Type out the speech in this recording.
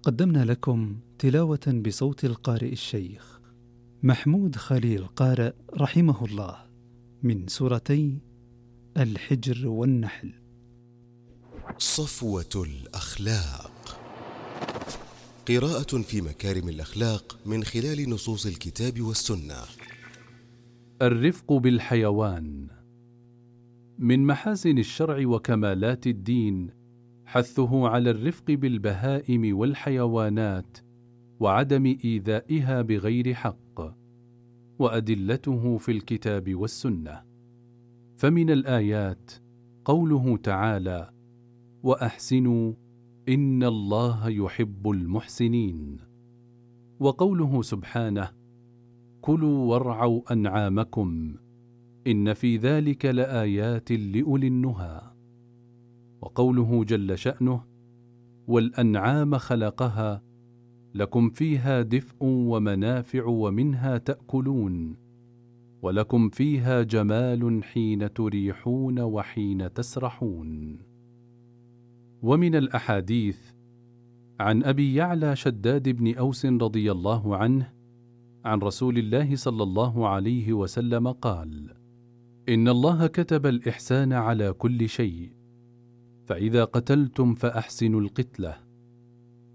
قدمنا لكم تلاوة بصوت القارئ الشيخ محمود خليل قارئ رحمه الله من سورتي الحجر والنحل. صفوة الأخلاق، قراءة في مكارم الأخلاق من خلال نصوص الكتاب والسنة. الرفق بالحيوان. من محاسن الشرع وكمالات الدين حثه على الرفق بالبهائم والحيوانات وعدم إيذائها بغير حق، وأدلته في الكتاب والسنة. فمن الآيات قوله تعالى: وأحسنوا إن الله يحب المحسنين، وقوله سبحانه: كلوا وارعوا أنعامكم إن في ذلك لآيات لأولي النهى، وقوله جل شأنه: والأنعام خلقها لكم فيها دفء ومنافع ومنها تأكلون ولكم فيها جمال حين تريحون وحين تسرحون. ومن الأحاديث عن أبي يعلى شداد بن أوس رضي الله عنه عن رسول الله صلى الله عليه وسلم قال: إن الله كتب الإحسان على كل شيء، فإذا قتلتم فأحسنوا القتلة،